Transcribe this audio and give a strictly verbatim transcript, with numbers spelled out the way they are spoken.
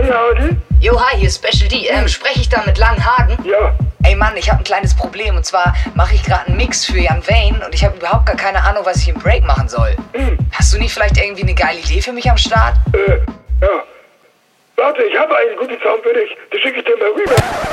Hey, Hardy? Jo, hi, hier ist Special D. Ähm, spreche ich da mit Langhagen? Ja. Ey Mann, ich habe ein kleines Problem und zwar mache ich gerade einen Mix für Jan Wayne und ich habe überhaupt gar keine Ahnung, was ich im Break machen soll. Hm. Hast du nicht vielleicht irgendwie eine geile Idee für mich am Start? Äh, ja. Warte, ich habe einen guten Sound für dich. Den schicke ich dir mal rüber.